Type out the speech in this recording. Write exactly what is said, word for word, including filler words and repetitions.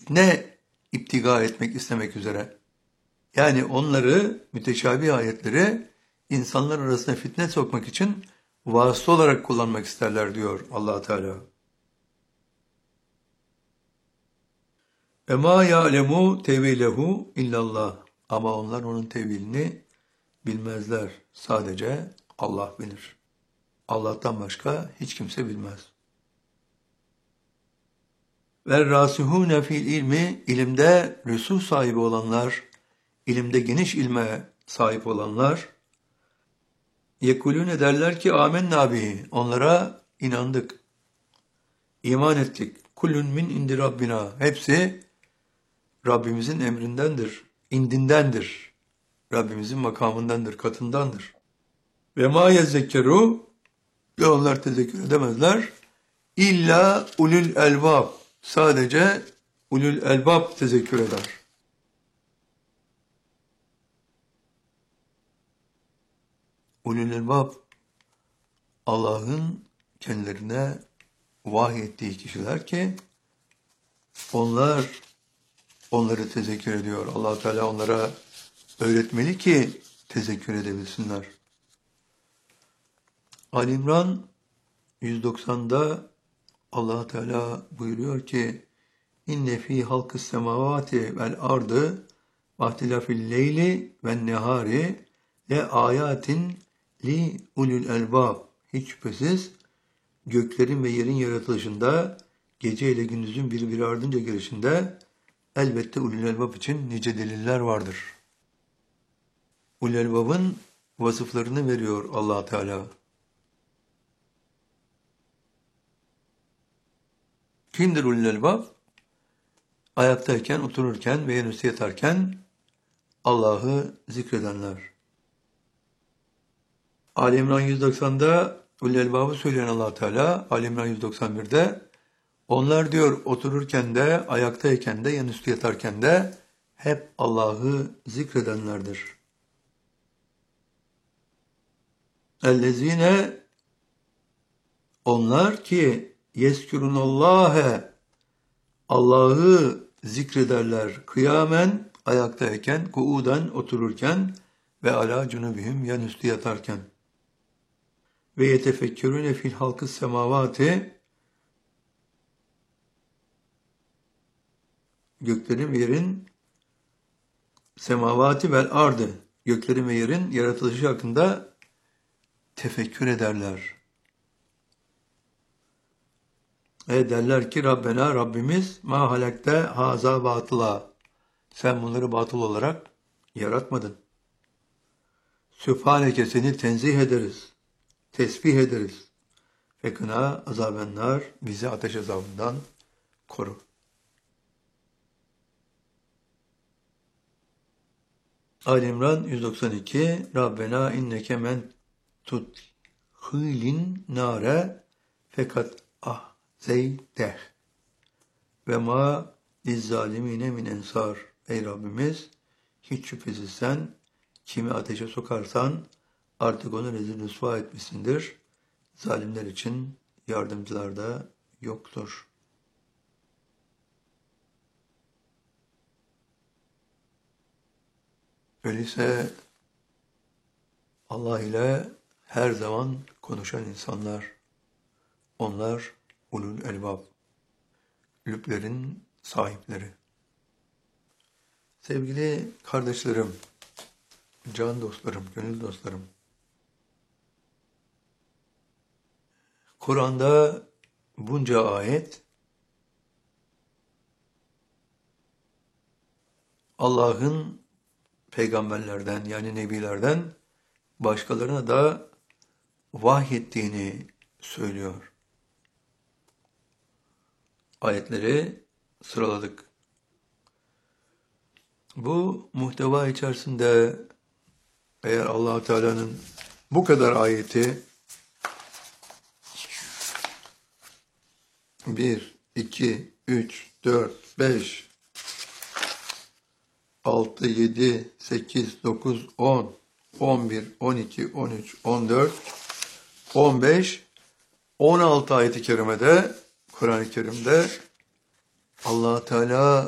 fitne iptiga etmek istemek üzere. Yani onları, müteşabih ayetleri insanlar arasına fitne sokmak için vasıta olarak kullanmak isterler diyor Allah Teala. Ema ya'lemu tevilehu illallah. Ama onlar onun tevilini bilmezler. Sadece Allah bilir. Allah'tan başka hiç kimse bilmez. Ve rasihune fil ilmi, ilimde rüsuh sahibi olanlar, ilimde geniş ilme sahip olanlar, yekulune derler ki amenna bihi, onlara inandık, iman ettik. Kullun min indi Rabbina, hepsi Rabbimizin emrindendir, indindendir, Rabbimizin makamındandır, katındandır. Ve ma yezekkeru, ve onlar tezekkür edemezler, illa ulul elbab, sadece ulul elbab tezekkür eder. Ulul elbab, Allah'ın kendilerine vahyettiği kişiler ki onlar onları tezekkür ediyor. Allah Teala onlara öğretmeli ki tezekkür edebilsinler. Ali İmran yüz doksan'da Allah Teala buyuruyor ki inne fî halkı's semavati vel ardı ve ihtilafil leyli ven nehari le ayatin li ulul elbab. Hiç şüphesiz göklerin ve yerin yaratılışında, gece ile gündüzün birbiri ardınca gelişinde elbette ulul elbab için nice deliller vardır. Ulul elbabın vasıflarını veriyor Allah Teala. Kimdir ulul elbab? Ayaktayken, otururken ve yanüstü yatarken Allah'ı zikredenler. Ali İmran yüz doksan'da ulul elbabı söyleyen Allah Teala, Ali İmran yüz doksan bir'de onlar diyor otururken de, ayaktayken de, yanüstü yatarken de hep Allah'ı zikredenlerdir. Ellezine, onlar ki yeskûrunallahe, Allah'ı zikrederler kıyamen, ayaktayken, kuuden, otururken ve ala cunubihim, yanüstü yatarken. Ve yetefekkürüne fil halkı's semavati, göklerin ve yerin, semavati vel ardı, göklerin ve yerin yaratılışı hakkında tefekkür ederler. E derler ki Rabbena, Rabbimiz ma halekte haza batıla, sen bunları batıl olarak yaratmadın. Sübhaneke, seni tenzih ederiz, tesbih ederiz. Fekına azabennar, bizi ateş azabından koru. Ali İmran yüz doksan iki Rabbena inneke men tudhilin nare fekat ahzeydeh ve ma lizzalimine min ensar. Ey Rabbimiz, hiç şüphesiz sen kimi ateşe sokarsan artık onu rezil rüsva etmişsindir. Zalimler için yardımcılar da yoktur. Öyleyse Allah ile her zaman konuşan insanlar, onlar ulul elbab, lüblerin sahipleri. Sevgili kardeşlerim, can dostlarım, gönül dostlarım, Kur'an'da bunca ayet Allah'ın peygamberlerden yani nebilerden başkalarına da vahyettiğini söylüyor. Ayetleri sıraladık. Bu muhteva içerisinde eğer Allah Teala'nın bu kadar ayeti bir, iki, üç, dört, beş, altı, yedi, sekiz, dokuz, on, on bir, on iki, on üç, on dört, on beş, on altı ayet-i kerimede, Kur'an-ı Kerim'de Allah Teala